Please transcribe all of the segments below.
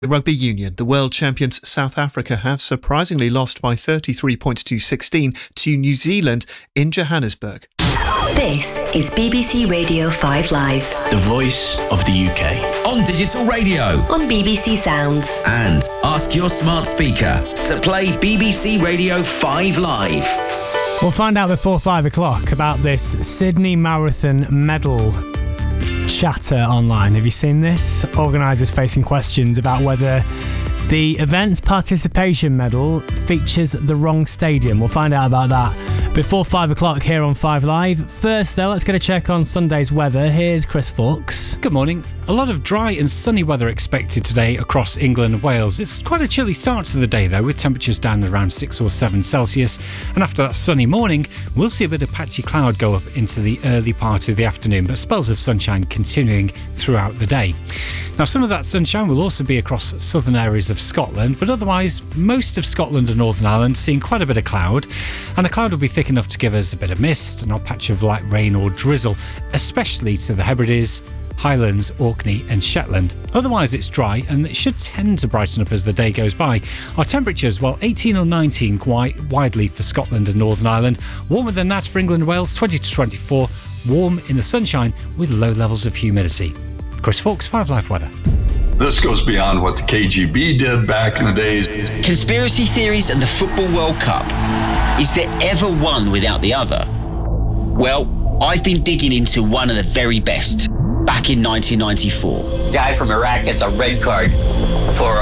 Rugby Union, the world champions South Africa have surprisingly lost by 33 points to 16 to New Zealand in Johannesburg. This is BBC Radio 5 Live. The voice of the UK. On digital radio. On BBC Sounds. And ask your smart speaker to play BBC Radio 5 Live. We'll find out before 5 o'clock about this Sydney Marathon medal chatter online. Have you seen this? Organisers facing questions about whether the event's participation medal features the wrong stadium. We'll find out about that before 5 o'clock here on 5 Live. First, though, let's get a check on Sunday's weather. Here's Chris Fawkes. Good morning. A lot of dry and sunny weather expected today across England and Wales. It's quite a chilly start to the day, though, with temperatures down around 6 or 7 Celsius. And after that sunny morning, we'll see a bit of patchy cloud go up into the early part of the afternoon, but spells of sunshine continuing throughout the day. Now, some of that sunshine will also be across southern areas of Scotland, but otherwise, most of Scotland and Northern Ireland seeing quite a bit of cloud. And the cloud will be thick enough to give us a bit of mist and a patch of light rain or drizzle, especially to the Hebrides, Highlands, Orkney and Shetland. Otherwise it's dry and it should tend to brighten up as the day goes by. Our temperatures, 18 or 19 quite widely for Scotland and Northern Ireland. Warmer than that for England and Wales, 20 to 24. Warm in the sunshine with low levels of humidity. Chris Fawkes, 5 Live Weather. This goes beyond what the KGB did back in the days. Conspiracy theories and the Football World Cup. Is there ever one without the other? Well, I've been digging into one of the very best. Back in 1994. Guy from Iraq gets a red card for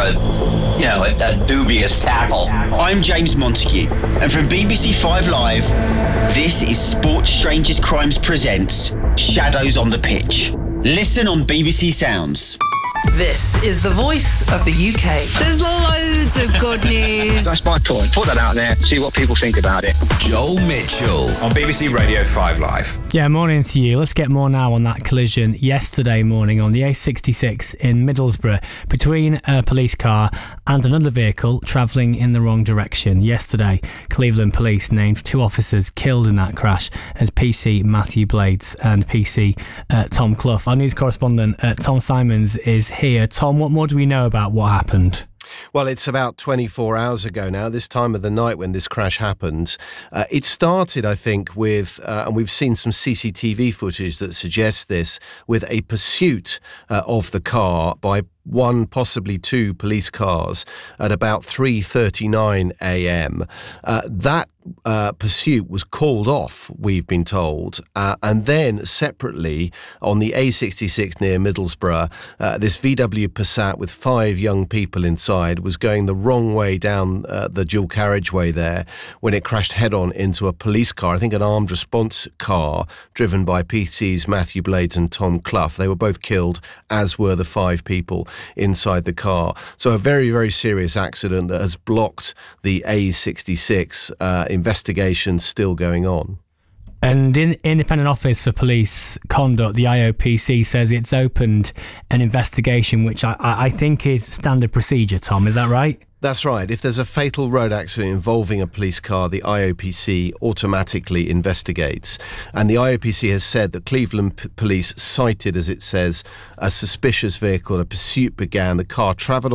a dubious tackle. I'm James Montague, and from BBC 5 Live, this is Sports Strangers Crimes presents Shadows on the Pitch. Listen on BBC Sounds. This is the voice of the UK. There's loads of good news. That's my point. Put that out there, see what people think about it. Joel Mitchell on BBC Radio 5 Live. Yeah, morning to you. Let's get more now on that collision yesterday morning on the A66 in Middlesbrough between a police car and another vehicle travelling in the wrong direction. Yesterday, Cleveland Police named 2 officers killed in that crash as PC Matthew Blades and PC Tom Clough. Our news correspondent Tom Simons is here. Tom, what more do we know about what happened? Well, it's about 24 hours ago now, this time of the night when this crash happened. It started, I think, with, and we've seen some CCTV footage that suggests this, with a pursuit of the car by one, possibly 2 police cars at about 3:39 a.m. That pursuit was called off, we've been told, and then separately on the A66 near Middlesbrough, this VW Passat with 5 young people inside was going the wrong way down the dual carriageway there when it crashed head-on into a police car, I think an armed response car driven by PC's Matthew Blades and Tom Clough. They were both killed, as were the 5 people inside the car. So a very, very serious accident that has blocked the A66. Investigation still going on. And in Independent Office for Police Conduct, the IOPC says it's opened an investigation, which I think is standard procedure, Tom. Is that right? That's right. If there's a fatal road accident involving a police car, the IOPC automatically investigates. And the IOPC has said that Cleveland Police cited, as it says, a suspicious vehicle. A pursuit began. The car travelled